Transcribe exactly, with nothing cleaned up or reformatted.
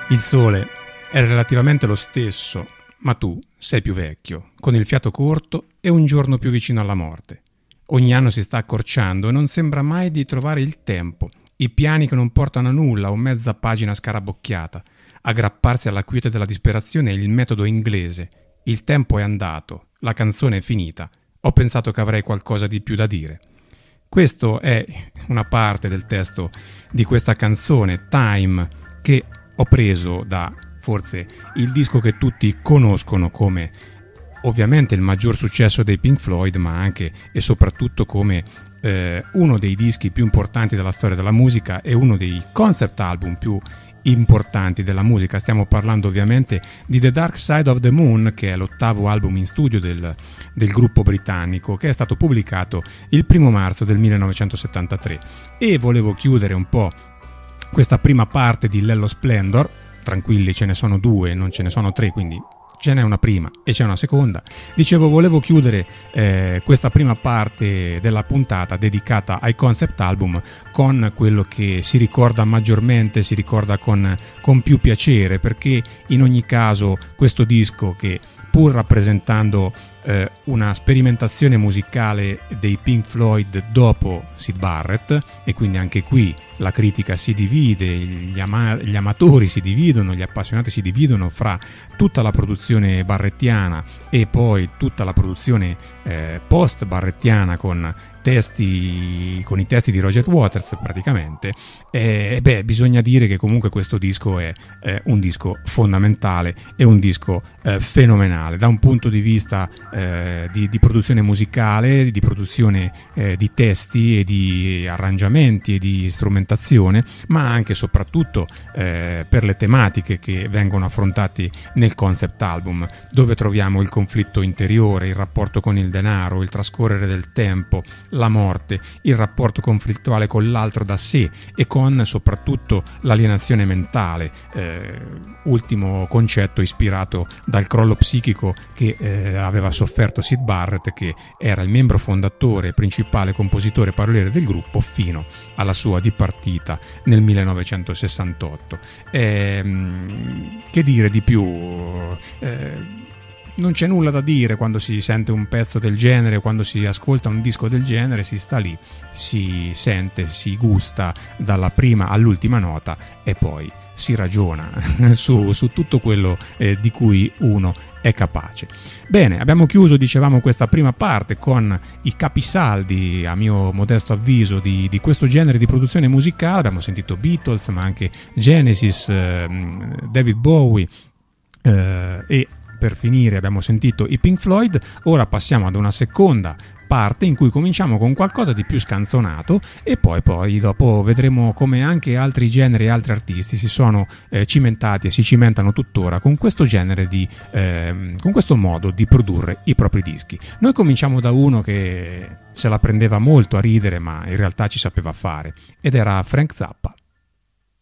Il sole è relativamente lo stesso, ma tu sei più vecchio, con il fiato corto e un giorno più vicino alla morte. Ogni anno si sta accorciando e non sembra mai di trovare il tempo, i piani che non portano a nulla o mezza pagina scarabocchiata. Aggrapparsi alla quiete della disperazione è il metodo inglese. Il tempo è andato, la canzone è finita. Ho pensato che avrei qualcosa di più da dire. Questo è una parte del testo di questa canzone, Time, che ho preso da forse il disco che tutti conoscono come ovviamente il maggior successo dei Pink Floyd, ma anche e soprattutto come eh, uno dei dischi più importanti della storia della musica e uno dei concept album più importanti della musica. Stiamo parlando ovviamente di The Dark Side of the Moon, che è l'ottavo album in studio del, del gruppo britannico, che è stato pubblicato il primo marzo del millenovecentosettantatré. E volevo chiudere un po' questa prima parte di Lello Splendor. Tranquilli, ce ne sono due, non ce ne sono tre, quindi ce n'è una prima e c'è una seconda. Dicevo, volevo chiudere eh, questa prima parte della puntata dedicata ai concept album con quello che si ricorda maggiormente, si ricorda con, con più piacere, perché in ogni caso questo disco, che pur rappresentando eh, una sperimentazione musicale dei Pink Floyd dopo Syd Barrett, e quindi anche qui la critica si divide, gli, ama- gli amatori si dividono, gli appassionati si dividono fra tutta la produzione barrettiana e poi tutta la produzione eh, post barrettiana con testi, con i testi di Roger Waters praticamente. E beh, bisogna dire che comunque questo disco è eh, un disco fondamentale e un disco eh, fenomenale da un punto di vista eh, di, di produzione musicale, di produzione eh, di testi e di arrangiamenti e di strumentazione, ma anche e soprattutto eh, per le tematiche che vengono affrontate nel concept album, dove troviamo il conflitto interiore, il rapporto con il denaro, il trascorrere del tempo, la morte, il rapporto conflittuale con l'altro da sé e con soprattutto l'alienazione mentale, eh, ultimo concetto ispirato dal crollo psichico che eh, aveva sofferto Syd Barrett, che era il membro fondatore, principale compositore e paroliere del gruppo fino alla sua dipartita nel millenovecentosessantotto. Eh, che dire di più? Eh, non c'è nulla da dire quando si sente un pezzo del genere, quando si ascolta un disco del genere, si sta lì, si sente, si gusta dalla prima all'ultima nota e poi si ragiona su, su tutto quello eh, di cui uno è capace. Bene, abbiamo chiuso, dicevamo, questa prima parte con i capisaldi, a mio modesto avviso, di, di questo genere di produzione musicale. Abbiamo sentito Beatles, ma anche Genesis, eh, David Bowie eh, e per finire abbiamo sentito i Pink Floyd. Ora passiamo ad una seconda parte in cui cominciamo con qualcosa di più scanzonato e poi poi dopo vedremo come anche altri generi e altri artisti si sono eh, cimentati e si cimentano tuttora con questo genere di eh, con questo modo di produrre i propri dischi. Noi cominciamo da uno che se la prendeva molto a ridere, ma in realtà ci sapeva fare, ed era Frank Zappa.